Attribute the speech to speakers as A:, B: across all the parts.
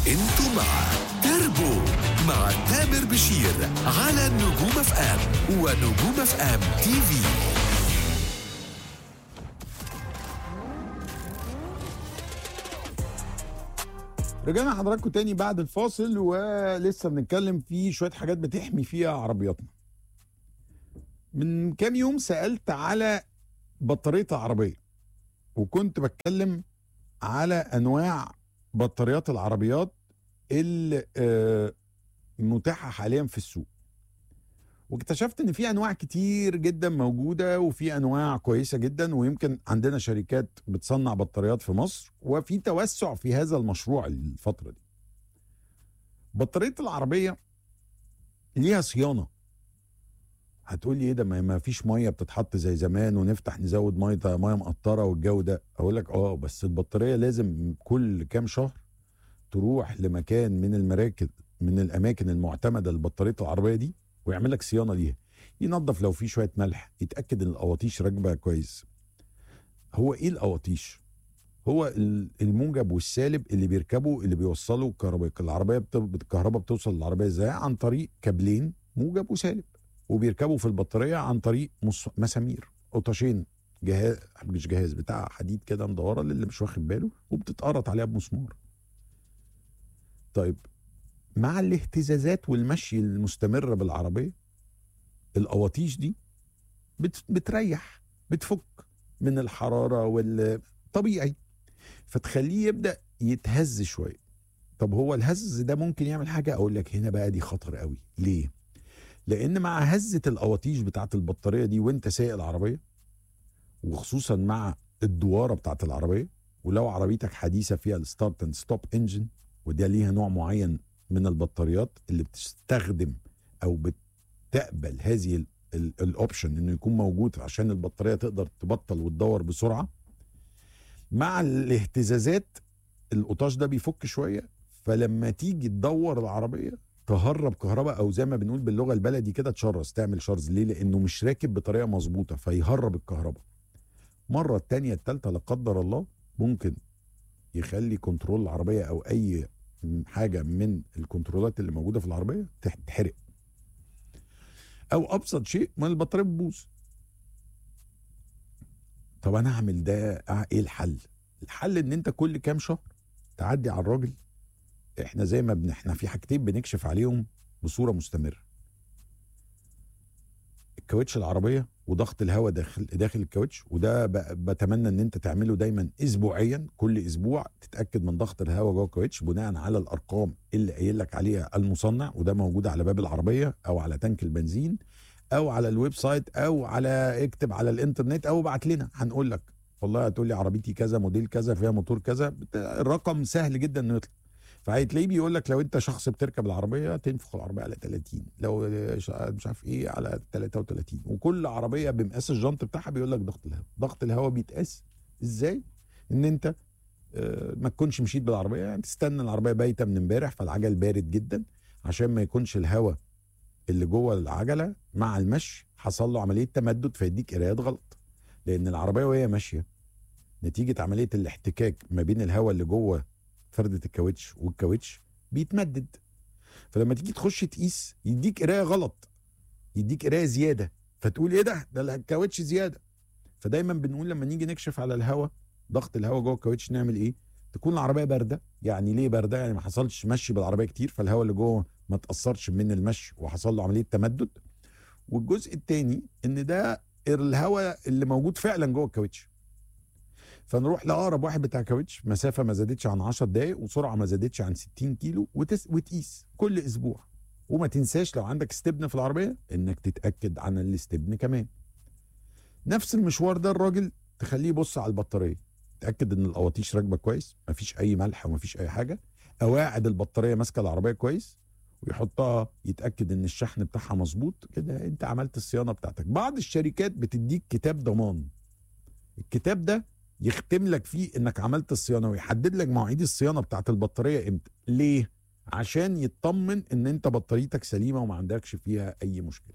A: انتوا مع تربو مع تامر بشير على نجوم اف ام ونجوم اف ام تي في.
B: رجعنا حضراتكم تاني بعد الفاصل، ولسه بنتكلم في شوية حاجات بتحمي فيها عربياتنا. من كام يوم سألت على بطارية العربية، وكنت بتكلم على أنواع بطاريات العربيات المتاحة حاليا في السوق. واكتشفت ان في انواع كتير جدا موجودة، وفي انواع كويسة جدا، ويمكن عندنا شركات بتصنع بطاريات في مصر، وفي توسع في هذا المشروع الفترة دي. بطارية العربية ليها صيانة. هتقول لي ايه ده، ما فيش ميه بتتحط زي زمان ونفتح نزود ميه مقطره والجو ده. اقول لك بس البطاريه لازم كل كام شهر تروح لمكان من المراكز، من الاماكن المعتمده لبطاريه العربيه دي، ويعمل لك صيانه ليها. ينظف لو في شويه ملح، يتاكد ان القواطيش راكبه كويس. هو ايه القواطيش؟ هو الموجب والسالب اللي بيركبوا، اللي بيوصلوا الكهرباء. العربيه الكهرباء بتوصل للعربيه ازاي؟ عن طريق كابلين موجب وسالب، وبيركبوا في البطاريه عن طريق مسامير، قطاشين، جهاز بتاع حديد كده مدوره للي مش واخد باله، وبتتقرط عليها بمسمار. طيب، مع الاهتزازات والمشي المستمر بالعربيه، القواطيش دي بتريح، بتفك من الحراره والطبيعي، فتخليه يبدا يتهز شويه. طب هو الهز ده ممكن يعمل حاجه؟ اقول لك هنا بقى دي خطر قوي. ليه؟ لان مع هزه القواطيش بتاعت البطاريه دي وانت سايق العربيه، وخصوصا مع الدواره بتاعت العربيه، ولو عربيتك حديثه فيها الستارت اند ستوب انجن، وده ليها نوع معين من البطاريات اللي بتستخدم او بتقبل هذه الاوبشن انه يكون موجود عشان البطاريه تقدر تبطل وتدور بسرعه. مع الاهتزازات القطاش ده بيفك شويه، فلما تيجي تدور العربيه تهرب كهرباء، او زي ما بنقول باللغه البلدي كده تشرس، تعمل شرز. ليه؟ لانه مش راكب بطريقه مظبوطه، فيهرب الكهرباء. مره التانية التالتة لا قدر الله ممكن يخلي كنترول العربيه او اي حاجه من الكنترولات اللي موجوده في العربيه تتحرق، او ابسط شيء ما البطاريه بتبوظ. طب انا اعمل ده ايه الحل؟ الحل ان انت كل كام شهر تعدي على الراجل. احنا زي ما احنا في حاجتين بنكشف عليهم بصوره مستمره: الكاوتش العربيه وضغط الهواء داخل الكاوتش. وده بتمنى ان انت تعمله دايما اسبوعيا، كل اسبوع تتاكد من ضغط الهواء جوه الكاوتش بناء على الارقام اللي قايل لك عليها المصنع، وده موجود على باب العربيه او على تانك البنزين او على الويب سايت او على اكتب على الانترنت او ابعت لنا، هنقول لك والله هتقول لي عربيتي كذا، موديل كذا، فيها موتور كذا. الرقم سهل جدا انه يطلع. فهتلاقيه بيقول لك لو انت شخص بتركب العربيه تنفخ العربيه على 30، لو مش عارف ايه على 33، وكل عربيه بمقاس الجنط بتاعها بيقول لك ضغط الهواء. ضغط الهواء بيتقاس ازاي؟ ان انت ما تكونش مشيت بالعربيه، يعني تستنى العربيه بايته من امبارح فالعجل بارد جدا، عشان ما يكونش الهواء اللي جوه العجله مع المشي حصل له عمليه تمدد فيديك قرايات غلط. لان العربيه وهي ماشيه نتيجه عمليه الاحتكاك ما بين الهواء اللي جوه فردة الكاوتش والكاوتش بيتمدد، فلما تيجي تخش تقيس يديك قرايه غلط، يديك قرايه زياده، فتقول ايه ده الكاوتش زياده. فدايما بنقول لما نيجي نكشف على الهواء، ضغط الهواء جوه الكاوتش، نعمل ايه؟ تكون العربيه بارده. يعني ليه بارده؟ يعني ما حصلش مشي بالعربيه كتير، فالهواء اللي جوه ما تاثرش من المشي وحصل له عمليه تمدد. والجزء الثاني ان ده الهواء اللي موجود فعلا جوه الكاوتش. فنروح لاقرب واحد بتاع كاوتش، مسافه ما زادتش عن 10 دقائق وسرعه ما زادتش عن 60 كيلو، وتقيس كل اسبوع. وما تنساش لو عندك استبن في العربيه انك تتاكد عن الاستبن كمان. نفس المشوار ده الراجل تخليه يبص على البطاريه، تاكد ان القواطيش راكبه كويس، مفيش اي ملح ومفيش اي حاجه، قواعد البطاريه ماسكه العربيه كويس، ويحطها يتاكد ان الشحن بتاعها مظبوط. كده انت عملت الصيانه بتاعتك. بعض الشركات بتديك كتاب ضمان، الكتاب ده يختم لك فيه انك عملت الصيانه، ويحدد لك مواعيد الصيانه بتاعت البطاريه امتى. ليه؟ عشان يطمن ان انت بطاريتك سليمه وما عندكش فيها اي مشكله.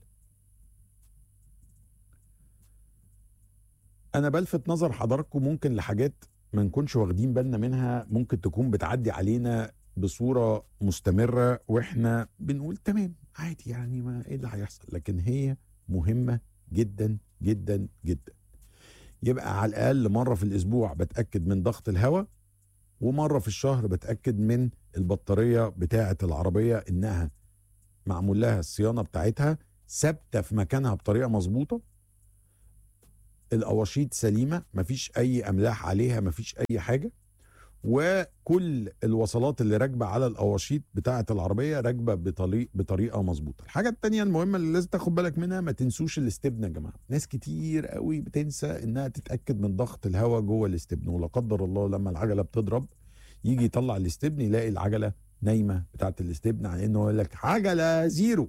B: انا بلفت نظر حضراتكم ممكن لحاجات ما نكونش واخدين بالنا منها، ممكن تكون بتعدي علينا بصوره مستمره واحنا بنقول تمام عادي، يعني ما ايه اللي هيحصل، لكن هي مهمه جدا جدا جدا. يبقى على الاقل مره في الاسبوع بتاكد من ضغط الهواء، ومره في الشهر بتاكد من البطاريه بتاعه العربيه انها معمول لها الصيانه بتاعتها، ثابته في مكانها بطريقه مظبوطه، القواشيط سليمه، مفيش اي املاح عليها، مفيش اي حاجه، وكل الوصلات اللي راكبه على القواشيط بتاعه العربيه راكبه بطريقه مظبوطه. الحاجه التانية المهمه اللي لازم تاخد بالك منها، ما تنسوش الاستبن يا جماعه. ناس كتير قوي بتنسى انها تتاكد من ضغط الهواء جوه الاستبن، ولا قدر الله لما العجله بتضرب يجي يطلع الاستبن يلاقي العجله نايمه بتاعه الاستبن، على انه يقول لك عجله زيرو.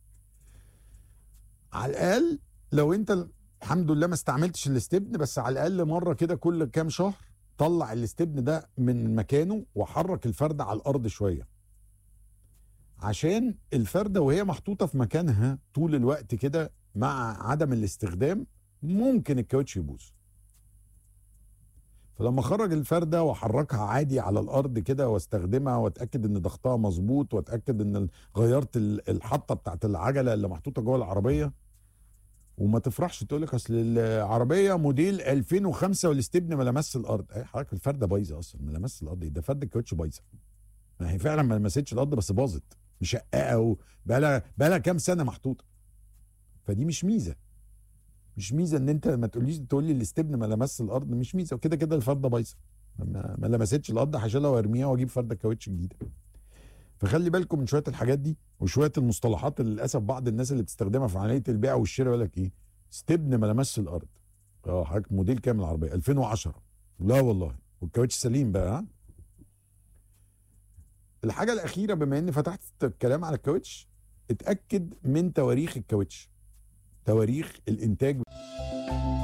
B: على الاقل لو انت الحمد لله ما استعملتش الاستبن، بس على الاقل مره كده كل كام شهر طلع الاستبن ده من مكانه وحرك الفردة على الارض شويه، عشان الفردة وهي محطوطه في مكانها طول الوقت كده مع عدم الاستخدام ممكن الكاوتش يبوظ. فلما اخرج الفردة واحركها عادي على الارض كده واستخدمها واتاكد ان ضغطها مظبوط، واتاكد ان غيرت الحطه بتاعت العجله اللي محطوطه جوه العربيه، وما تفرحش تقول لك اصل العربيه موديل 2005 والاستبن ما لمس الارض. اي حضرتك الفرده بايظه اصلا، ما لمس الارض، ده فرده الكاوتش بايظه. ما هي فعلا ما لمستش الارض بس باظت مشققه وبقى لها كام سنه محطوطه. فدي مش ميزه، مش ميزه ان انت ما تقوليش تقول لي الاستبن ما لمس الارض، مش ميزه، وكده كده الفرده بايظه ما لمستش الارض، هشيلها وارميها واجيب فرده كاوتش جديده. فخلي بالكم من شويه الحاجات دي وشويه المصطلحات اللي للاسف بعض الناس اللي بتستخدمها في عمليه البيع والشراء يقول لك ايه استبن ما لمسش الارض. حضرتك موديل كام العربيه؟ 2010. لا والله، والكاوتش سليم بقى. ها، الحاجه الاخيره بما اني فتحت الكلام على الكاوتش، اتاكد من تواريخ الكاوتش، تواريخ الانتاج.